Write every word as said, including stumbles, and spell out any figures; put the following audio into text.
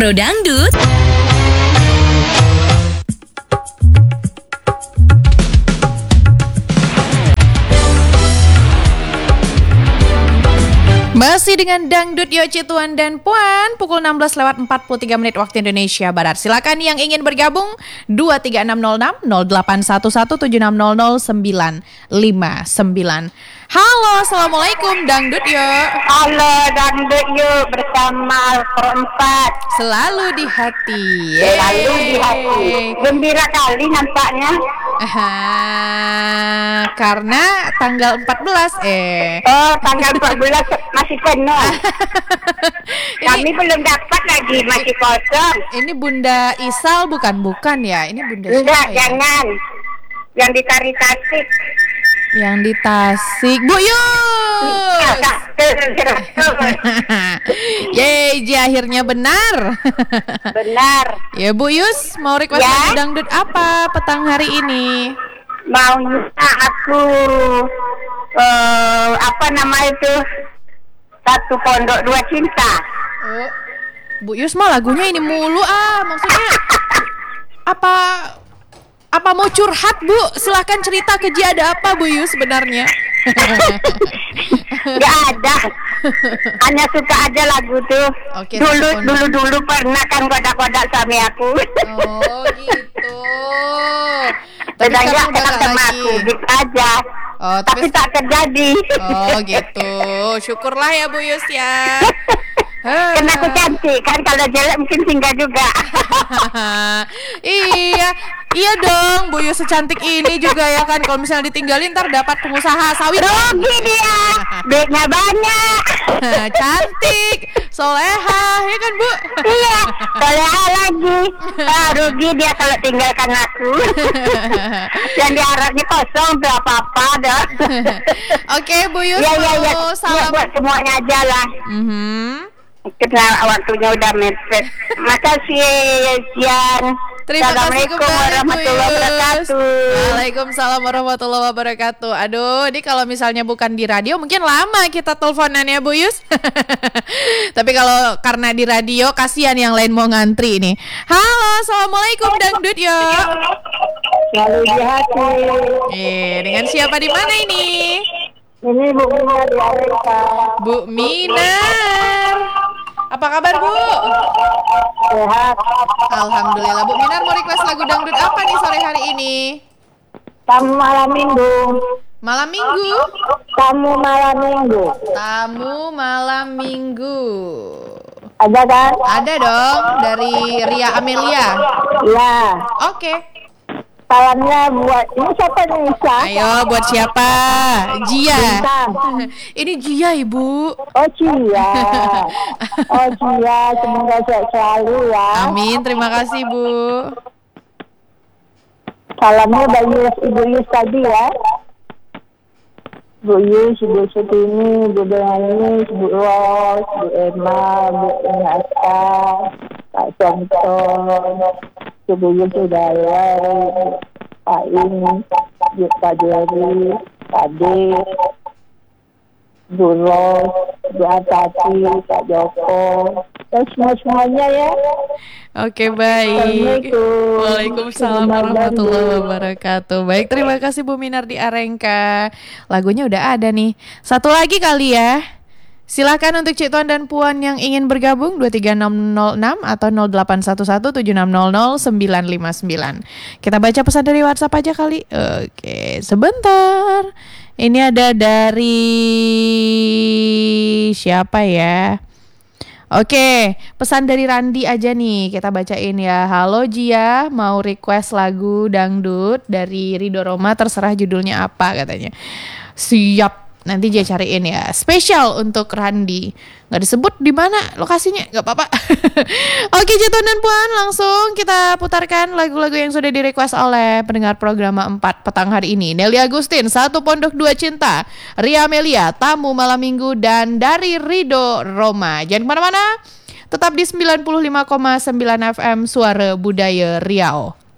Halo Dangdut. Masih dengan Dangdut Yoci Tuan dan Puan, pukul enam belas lewat empat puluh tiga menit waktu Indonesia Barat. Silakan yang ingin bergabung dua tiga enam nol enam nol delapan satu satu tujuh enam nol nol sembilan lima sembilan. Halo, Assalamualaikum Dangdut Yo. Halo Dangdut Yo bersama perempat. Selalu di hati. Selalu di hati. Gembira kali nampaknya. Aha, karena tanggal empat belas eh. Oh, tanggal empat belas masih penuh. Kami ini, belum dapat lagi, masih kosong. Ini Bunda Isal bukan bukan ya? Ini Bunda Enggak, siapa ya? jangan. Yang ditarik tasik. Yang di Tasik, Bu Yus. Yeay, Ji, akhirnya benar. Benar. Ya Bu Yus, mau request Ya? lagu dangdut apa petang hari ini? Maunya aku uh, apa nama itu? Satu pondok dua cinta. Oh, Bu Yus mah lagunya ini mulu ah, maksudnya apa? Apa mau curhat Bu? Silahkan cerita ke Ji, ada apa Bu Yus sebenarnya? Gak ada. Hanya suka aja lagu tuh. Oke, dulu telepon. dulu dulu pernah kan kodak-kodak suami aku. Oh gitu. Tapi Bedanya sekarang udah enak gak sama lagi. aku gitu aja. Oh, Tapi tapi tak terjadi. oh gitu. Syukurlah ya Bu Yus ya. Karena aku cantik kan, kalau jelek mungkin singgah juga. Iya, iya dong, Bu Yus secantik ini juga ya kan. Kalau misalnya ditinggalin ntar dapat pengusaha sawit. Rugi dia, duitnya banyak. Cantik, soleha, ya kan Bu? Iya, soleha lagi. Ah, rugi dia kalau tinggalkan aku. Yang diharapnya kosong tuh apa-apa dah. Oke Bu Yus, Iya, iya, iya. mau Ya, salam. buat semuanya aja lah. Mhm. Karena waktunya udah mepet. Makasih Sian. Terima kasih Assalamualaikum kembali Bu warahmatullahi Yus. wabarakatuh. Waalaikumsalam warahmatullahi wabarakatuh. Aduh, ini kalau misalnya bukan di radio mungkin lama kita teleponannya Bu Yus. Tapi kalau karena di radio kasihan yang lain mau ngantri nih. Halo, Assalamualaikum Dangdut Yo. Selalu di hati. Eh, dengan siapa di mana ini? Ini Bu Mina di Areka. Bu Minar. Apa kabar Bu? Sehat. Alhamdulillah. Bu Minar mau request lagu dangdut apa nih sore hari ini? Tamu malam minggu. Malam minggu. Tamu malam minggu. Tamu malam minggu. Ada kan? Ada dong, dari Ria Amelia. Ya. Oke. Salamnya buat ini siapa nih Nisa? Ayo buat siapa? Jia. Bintang. Ini Jia Ibu. Oh Cia. Oh Cia, semoga sehat selalu ya. Amin, terima kasih Bu. Salamnya dari Yus, Ibu Yus tadi ya. Bu Yus, Ibu Sutini, Bu Dani, Bu Ros, Bu Emma, Bu Inasa, Pak Conton, Bu Yus Hidayat, Pak In, Bu Pak Jerry, Pak D, Bu Ros, Bu Atati, Pak Joko, dan semua-semuanya ya. Oke, baik. Assalamualaikum. Waalaikumsalam warahmatullahi wabarakatuh. Baik, terima kasih Bu Minar di Arengka. Lagunya udah ada nih. Satu lagi kali ya. Silakan untuk Cik Tuan dan Puan yang ingin bergabung dua tiga enam nol enam atau nol delapan satu satu tujuh enam nol nol sembilan lima sembilan. Kita baca pesan dari WhatsApp aja kali. Oke, sebentar. Ini ada dari siapa ya? Oke, pesan dari Randi aja nih, kita bacain ya. Halo Jia, mau request lagu dangdut dari Ridho Roma, terserah judulnya apa katanya. Siap, nanti Jia cariin ya. Spesial untuk Randi. Gak disebut di mana lokasinya, gak apa-apa. Oke Jatuh dan Puan, langsung kita putarkan lagu-lagu yang sudah di request oleh pendengar program empat petang hari ini. Nelly Agustin, Satu Pondok Dua Cinta, Ria Amelia, Tamu Malam Minggu, dan dari Ridho Roma. Jangan kemana-mana, tetap di sembilan puluh lima koma sembilan F M Suara Budaya Riau.